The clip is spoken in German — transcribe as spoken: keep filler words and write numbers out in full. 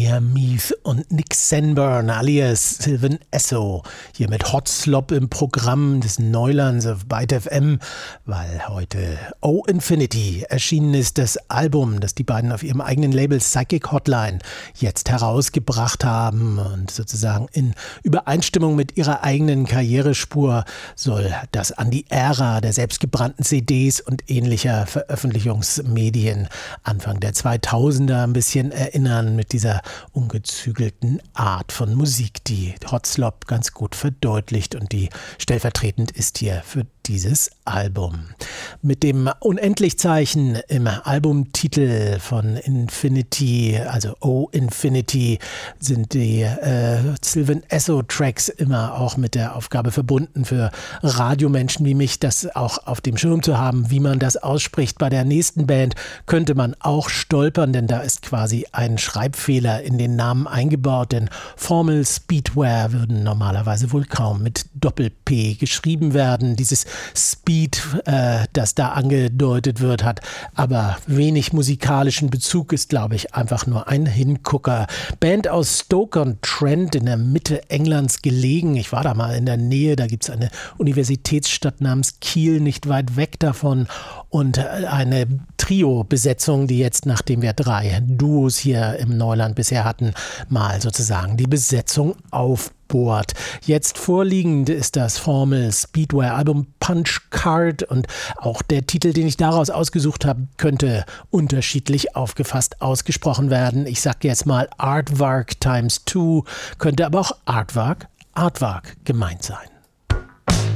Liam Meath und Nick Sanborn alias Sylvan Esso hier mit Hot Slop im Programm des Neulands auf Byte F M, weil heute Oh Infinity erschienen ist, das Album, das die beiden auf ihrem eigenen Label Psychic Hotline jetzt herausgebracht haben, und sozusagen in Übereinstimmung mit ihrer eigenen Karrierespur soll das an die Ära der selbstgebrannten C Ds und ähnlicher Veröffentlichungsmedien Anfang der zweitausender ein bisschen erinnern, mit dieser ungezügelten Art von Musik, die Hot Slop ganz gut verdeutlicht und die stellvertretend ist hier für dieses Album. Mit dem Unendlichzeichen im Albumtitel von Infinity, also Oh Infinity, sind die äh, Sylvan Esso Tracks immer auch mit der Aufgabe verbunden, für Radiomenschen wie mich das auch auf dem Schirm zu haben, wie man das ausspricht. Bei der nächsten Band könnte man auch stolpern, denn da ist quasi ein Schreibfehler in den Namen eingebaut, denn Formal Speedware würden normalerweise wohl kaum mit Doppel-P geschrieben werden. Dieses Speed, äh, das da angedeutet wird, hat aber wenig musikalischen Bezug, ist, glaube ich, einfach nur ein Hingucker. Band aus Stoke-on-Trent in der Mitte Englands gelegen. Ich war da mal in der Nähe, da gibt es eine Universitätsstadt namens Kiel, nicht weit weg davon, und eine Trio-Besetzung, die jetzt, nachdem wir drei Duos hier im Neuland bisher hatten, mal sozusagen die Besetzung aufbohrt. Jetzt vorliegend ist das Formal Speedware Album Punch Card, und auch der Titel, den ich daraus ausgesucht habe, könnte unterschiedlich aufgefasst ausgesprochen werden. Ich sage jetzt mal Aardvark times two, könnte aber auch Aardvark, Aardvark gemeint sein.